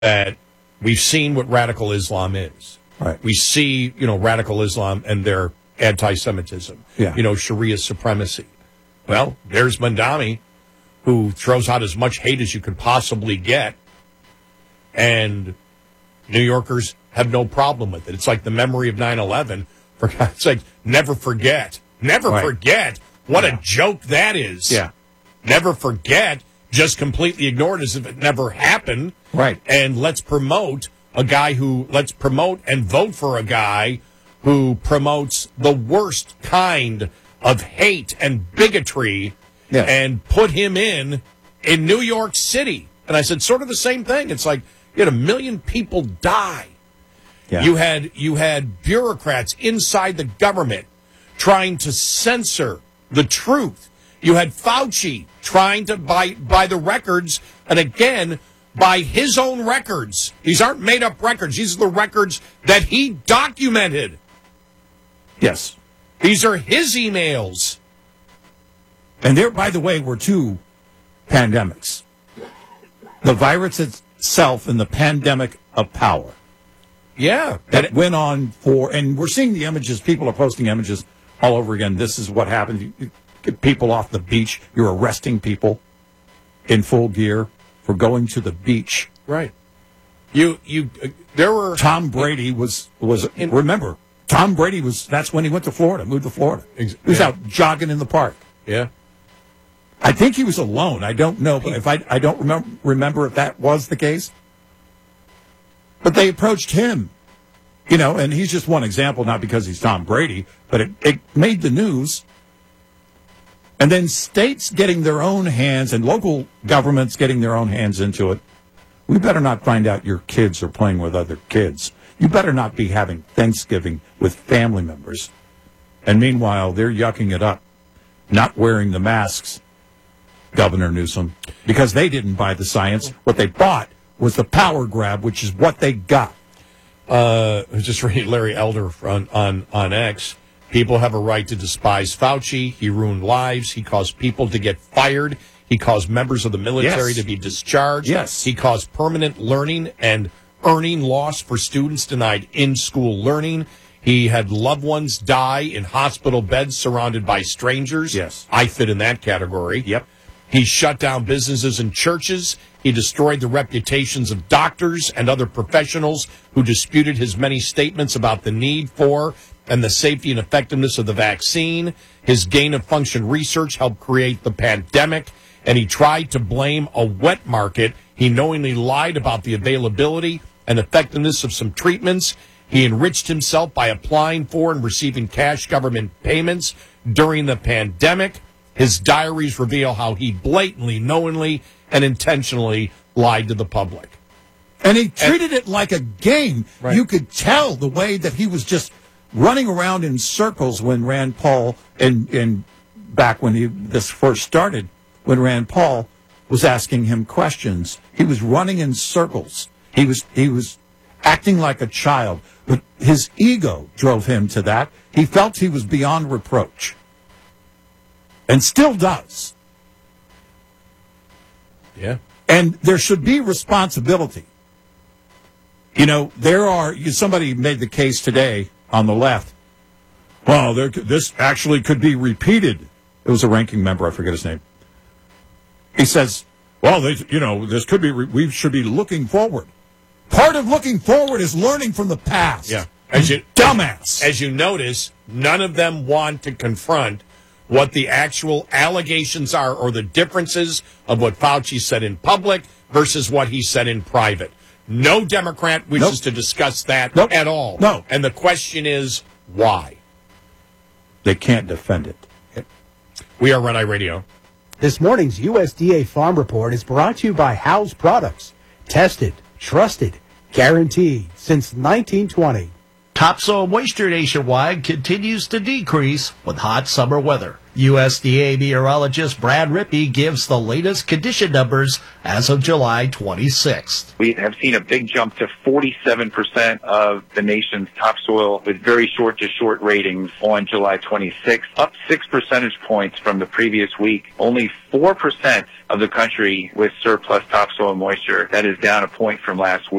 that we've seen what radical Islam is. Right. We see, radical Islam and their anti-Semitism, Yeah. Sharia supremacy. Well, there's Mandami, who throws out as much hate as you could possibly get, and New Yorkers have no problem with it. It's like the memory of 9/11. For God's sake, never forget. Never Right. forget. What a joke that is. Yeah. Never forget. Just completely ignore it as if it never happened. Right. And let's promote and vote for a guy who promotes the worst kind of hate and bigotry, Yeah. and put him in New York City. And I said, sort of the same thing. It's like you had 1 million people die. Yeah. You had bureaucrats inside the government trying to censor the truth. You had Fauci trying to buy the records, and again, by his own records. These aren't made-up records. These are the records that he documented. Yes. These are his emails. And there, by the way, were two pandemics. The virus itself and the pandemic of power. Yeah. That went on and we're seeing the images. People are posting images all over again. This is what happened. You get people off the beach. You're arresting people in full gear for going to the beach. Right. There were... Tom Brady remember, Tom Brady that's when he went to Florida, moved to Florida. He was out jogging in the park. Yeah. I think he was alone. I don't know, but if I don't remember if that was the case. But they approached him, and he's just one example, not because he's Tom Brady, but it made the news. And then states getting their own hands and local governments getting their own hands into it. We better not find out your kids are playing with other kids. You better not be having Thanksgiving with family members. And meanwhile, they're yucking it up, not wearing the masks, Governor Newsom, because they didn't buy the science. What they bought was the power grab, which is what they got. Just reading Larry Elder on X. People have a right to despise Fauci. He ruined lives. He caused people to get fired. He caused members of the military to be discharged. Yes. He caused permanent learning and earning loss for students denied in-school learning. He had loved ones die in hospital beds surrounded by strangers. Yes. I fit in that category. Yep. He shut down businesses and churches. He destroyed the reputations of doctors and other professionals who disputed his many statements about the need for and the safety and effectiveness of the vaccine. His gain-of-function research helped create the pandemic, and he tried to blame a wet market. He knowingly lied about the availability and effectiveness of some treatments. He enriched himself by applying for and receiving cash government payments during the pandemic. His diaries reveal how he blatantly, knowingly, and intentionally lied to the public. And he treated it like a game. Right. You could tell the way that he was just running around in circles when Rand Paul, and back when this first started, when Rand Paul was asking him questions. He was running in circles. He was acting like a child. But his ego drove him to that. He felt he was beyond reproach. And still does. Yeah. And there should be responsibility. Somebody made the case today on the left. Well, this actually could be repeated. It was a ranking member, I forget his name. He says, well, this could be, we should be looking forward. Part of looking forward is learning from the past. Yeah. Dumbass. As you notice, none of them want to confront what the actual allegations are or the differences of what Fauci said in public versus what he said in private. No Democrat wishes to discuss that at all. No. And the question is, why? They can't defend it. We are Red Eye Radio. This morning's USDA Farm Report is brought to you by House Products. Tested, trusted, guaranteed since 1920. Topsoil moisture nationwide continues to decrease with hot summer weather. USDA meteorologist Brad Rippey gives the latest condition numbers as of July 26th. We have seen a big jump to 47% of the nation's topsoil with very short to short ratings on July 26th, up 6 percentage points from the previous week. Only 4% of the country with surplus topsoil moisture. That is down a point from last week.